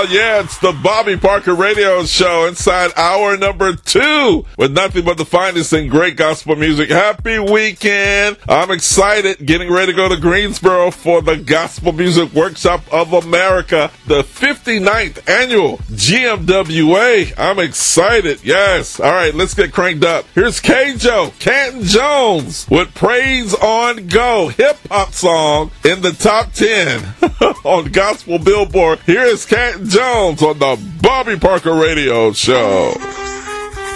yeah, it's the Bobby Parker Radio Show inside hour number 2 with nothing but the finest in great gospel music. Happy weekend. I'm excited, getting ready to go to Greensboro for the Gospel Music Workshop of America, the 59th annual GMWA. I'm excited, yes. All right, let's get cranked up. Here's K-Joe, Canton Jones with Praise on Go, hip-hop song in the top 10 on Gospel Billboard. Here is Canton Jones on the Bobby Parker Radio Show.